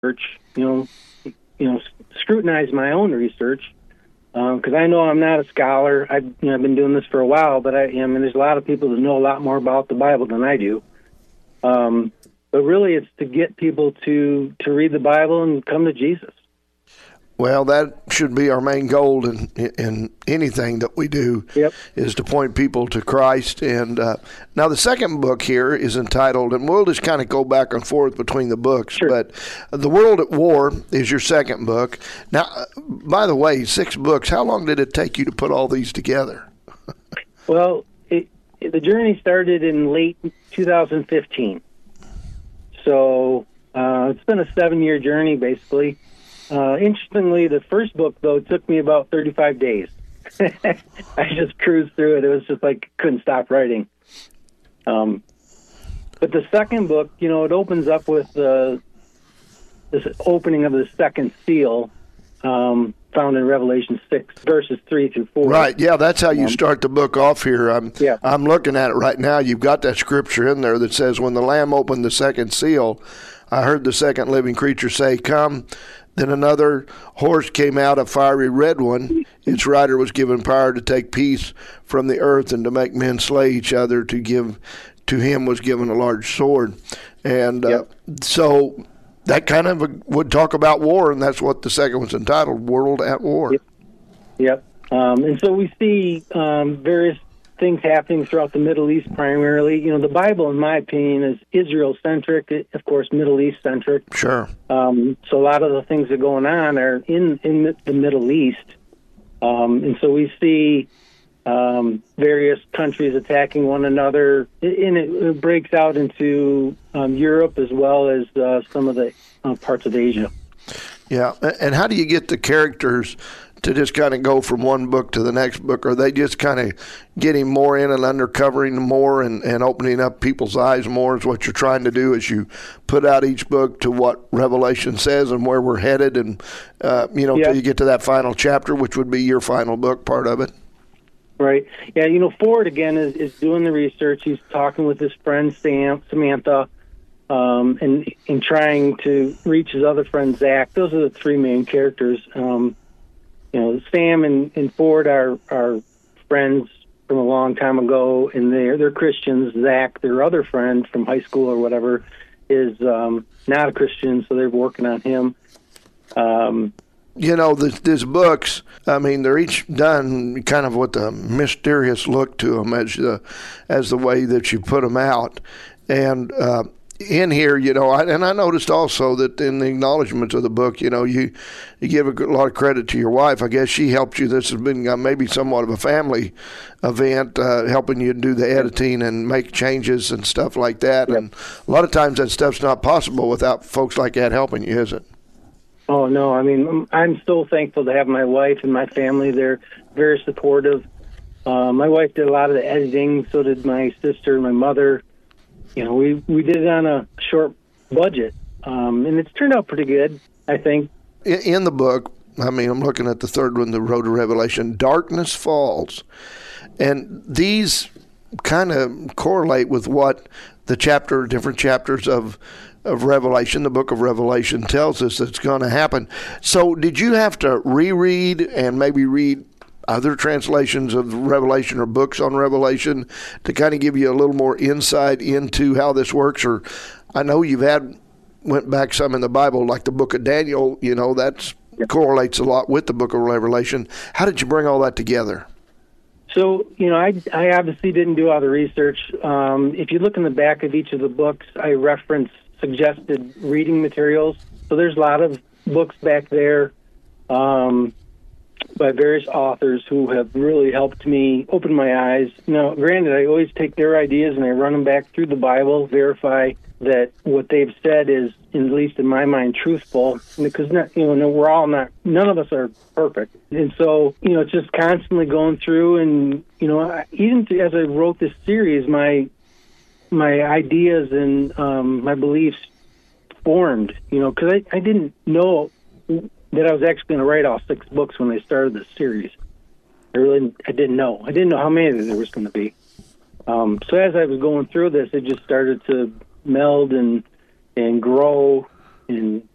scrutinize my own research, because I know I'm not a scholar. I've been doing this for a while, but there's a lot of people that know a lot more about the Bible than I do. But really, it's to get people to read the Bible and come to Jesus. Well, that should be our main goal in anything that we do. Yep. Is to point people to Christ. And now the second book here is entitled, and we'll just kind of go back and forth between the books, sure. But The World at War is your second book. Now, by the way, 6 books, how long did it take you to put all these together? Well, the journey started in late 2015. So it's been a 7-year journey, basically. Interestingly, the first book, though, took me about 35 days. I just cruised through it. It was just like couldn't stop writing. But the second book, it opens up with this opening of the second seal, found in Revelation 6, verses 3 through 4. Right, yeah, that's how you start the book off here. Yeah. I'm looking at it right now. You've got that scripture in there that says, when the Lamb opened the second seal, I heard the second living creature say, "Come." Then another horse came out, a fiery red one. Its rider was given power to take peace from the earth and to make men slay each other. To him was given a large sword. And so that kind of would talk about war, and that's what the second one's entitled, World at War. Yep. And so we see various things happening throughout the Middle East primarily. The Bible, in my opinion, is Israel-centric, of course, Middle East-centric. Sure. So a lot of the things that are going on are in the Middle East. And so we see various countries attacking one another, and it breaks out into Europe as well as some of the parts of Asia. Yeah, and how do you get the characters to just kind of go from one book to the next book? Are they just kind of getting more in and uncovering more and opening up people's eyes more is what you're trying to do as you put out each book to what Revelation says and where we're headed and, till you get to that final chapter, which would be your final book, part of it? Right. Yeah, Ford, again, is doing the research. He's talking with his friend Samantha and trying to reach his other friend, Zach. Those are the 3 main characters. Sam and Ford are friends from a long time ago, and they're Christians. Zach, their other friend from high school or whatever, is not a Christian, so they're working on him. These books, they're each done kind of with a mysterious look to them as the way that you put them out. And in here, and I noticed also that in the acknowledgments of the book, you give a lot of credit to your wife. I guess she helped you. This has been maybe somewhat of a family event, helping you do the editing and make changes and stuff like that. Yep. And a lot of times that stuff's not possible without folks like that helping you, is it? Oh, no. I'm so thankful to have my wife and my family. They're very supportive. My wife did a lot of the editing, so did my sister and my mother. We did it on a short budget, and it's turned out pretty good, I think. In the book, I'm looking at the third one, The Road to Revelation, Darkness Falls. And these kind of correlate with what the different chapters of Revelation, the book of Revelation, tells us that's going to happen. So did you have to reread and maybe read other translations of Revelation or books on Revelation to kind of give you a little more insight into how this works? Or I know went back some in the Bible, like the book of Daniel, that correlates a lot with the book of Revelation. How did you bring all that together? So, I obviously didn't do all the research. If you look in the back of each of the books, I reference suggested reading materials. So there's a lot of books back there by various authors who have really helped me open my eyes. Granted, I always take their ideas and I run them back through the Bible, verify that what they've said is, at least in my mind, truthful. Because none of us are perfect, and so it's just constantly going through. And even as I wrote this series, my ideas and my beliefs formed. Because I didn't know that I was actually going to write all 6 books when I started this series. I didn't know. I didn't know how many there was going to be. So as I was going through this, it just started to meld and grow and